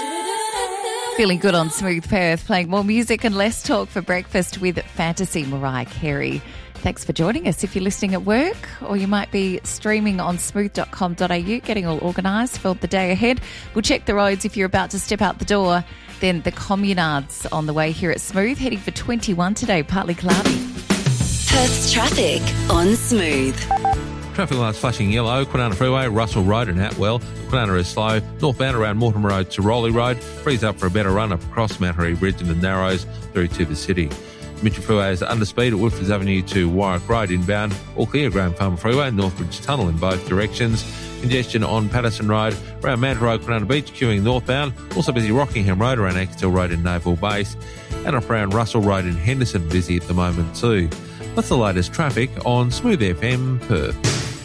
Feeling good on Smooth Perth, playing more music and less talk for breakfast with Fantasy Mariah Carey. Thanks for joining us. If you're listening at work, or you might be streaming on smooth.com.au, getting all organised for the day ahead. We'll check the roads if you're about to step out the door. Then the communards on the way here at Smooth, heading for 21 today, partly cloudy. Perth's traffic on Smooth. Traffic lights flashing yellow, Kwinana Freeway, Russell Road and Atwell. Kwinana is slow. Northbound around Mortimer Road to Rowley Road. Frees up for a better run up across Mount Harry Bridge and the Narrows through to the city. Mitchell Freeway is under speed at Woodfords Avenue to Warwick Road inbound. All clear Graham Farm Freeway, Northbridge Tunnel in both directions. Congestion on Patterson Road, around Manta Road, Kwinana Beach, queuing northbound. Also busy Rockingham Road around Axtell Road in Naval Base. And up around Russell Road in Henderson, busy at the moment too. That's the latest traffic on Smooth FM Perth.